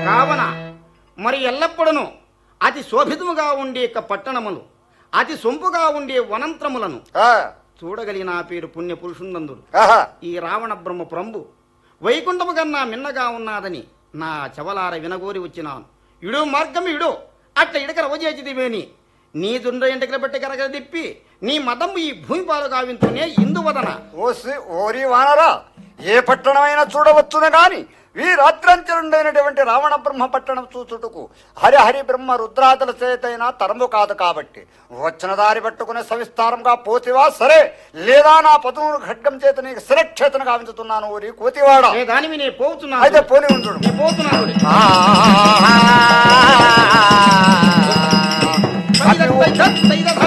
కావున మరి ఎల్లప్పుడూ అతి శోభితముగా ఉండే పట్టణములు, అతి సొంపుగా ఉండే వనంత్రములను చూడగలి నా పేరు పుణ్య పురుషుందందుడు. ఈ రావణ బ్రహ్మ ప్రభు వైకుంఠము కన్నా మిన్నగా ఉన్నాదని నా చెవలార వినగోరి వచ్చినాను. ఇడు మార్గం ఇడు అట్ల ఇడక రవజేచిదివేని నీ దుండ ఎంటకల బట్టి కరగ తిప్పి నీ మదము ఈ భూమి పాలు గావించునే ఇందువదన. ఓరి వానరా, ఏ పట్టణమైనా చూడవచ్చును గాని ఈ రాత్రంచరుండైనటువంటి రావణ బ్రహ్మ పట్టణం చూచుటకు హరిహరి బ్రహ్మ రుద్రాదుల చేతైనా తరము కాదు. కాబట్టి వచ్చిన దారి పట్టుకునే సవిస్తారంగా పోతివా సరే, లేదా నా పదును ఖడ్గం చేత నీకు శిరక్షేతను గావించుతున్నాను. ఊరి కోతివాడ అయితే పోని ఉంచుడు.